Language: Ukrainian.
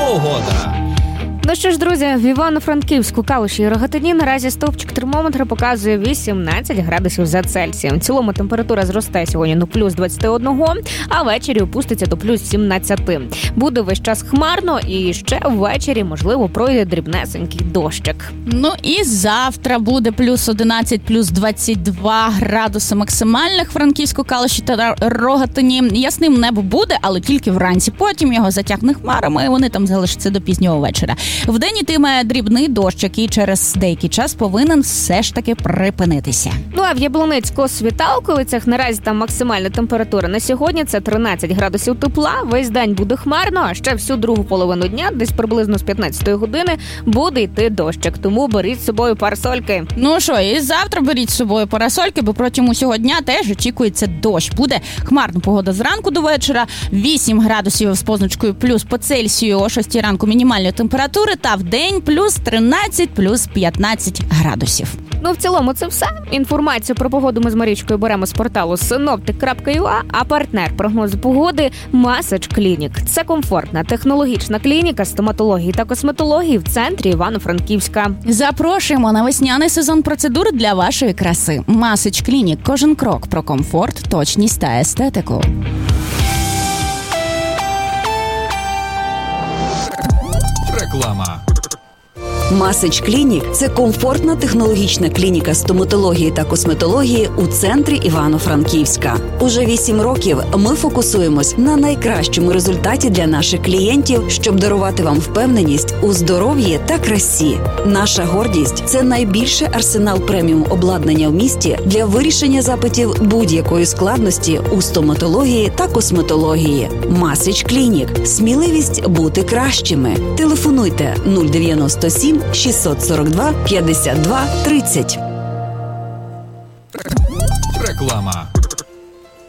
Погода. Ну що ж, друзі, в Івано-Франківську, Калуші і Рогатині наразі стовпчик термометра показує 18 градусів за Цельсієм. В цілому температура зросте сьогодні до плюс 21, а ввечері опуститься до плюс 17. Буде весь час хмарно і ще ввечері, можливо, пройде дрібнесенький дощик. Ну і завтра буде плюс 11, плюс 22 градуси максимальних в Франківську, Калуші та Рогатині. Ясним небо буде, але тільки вранці. Потім його затягне хмарами, і вони там залишаться до пізнього вечора. Вдень йтиме дрібний дощ, який через деякий час повинен все ж таки припинитися. Ну а в Яблунецько-Світалковицях наразі там максимальна температура на сьогодні – це 13 градусів тепла. Весь день буде хмарно, а ще всю другу половину дня, десь приблизно з 15-ї години, буде йти дощик. Тому беріть з собою парасольки. Ну що, і завтра беріть з собою парасольки, бо протягом усього дня теж очікується дощ. Буде хмарна погода зранку до вечора, 8 градусів з позначкою плюс по Цельсію о 6 ранку мінімальної температури, та в день плюс 13, плюс 15 градусів. Ну, в цілому це все. Інформацію про погоду ми з Марічкою беремо з порталу synoptic.ua, а партнер прогнозу погоди – Massage Clinic. Це комфортна технологічна клініка стоматології та косметології в центрі Івано-Франківська. Запрошуємо на весняний сезон процедур для вашої краси. Massage Clinic. Кожен крок про комфорт, точність та естетику. Реклама. Massage Clinic – це комфортна технологічна клініка стоматології та косметології у центрі Івано-Франківська. Уже 8 років ми фокусуємось на найкращому результаті для наших клієнтів, щоб дарувати вам впевненість у здоров'ї та красі. Наша гордість – це найбільший арсенал преміум обладнання в місті для вирішення запитів будь-якої складності у стоматології та косметології. Massage Clinic – сміливість бути кращими. Телефонуйте 097 642 52 30. Реклама.